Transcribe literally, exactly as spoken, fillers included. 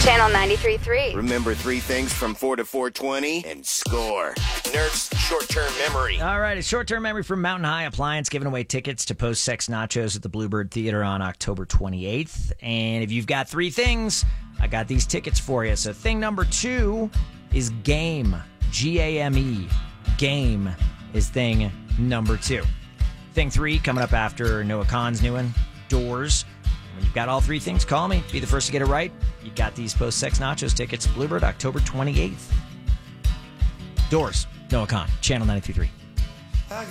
Channel ninety-three point three. Remember three things from four to four twenty and score. Nerf's short-term memory. All right, it's short-term memory from Mountain High Appliance, giving away tickets to Post-Sex Nachos at the Bluebird Theater on October twenty-eighth. And if you've got three things, I got these tickets for you. So thing number two is game. G A M E. Game is thing number two. Thing three, coming up after Noah Kahan's new one, Doors. When you've got all three things, call me. Be the first to get it right. You got these Post-Sex Nachos tickets. Bluebird, October twenty-eighth. Doors, Noah Kahan, Channel ninety-three point three.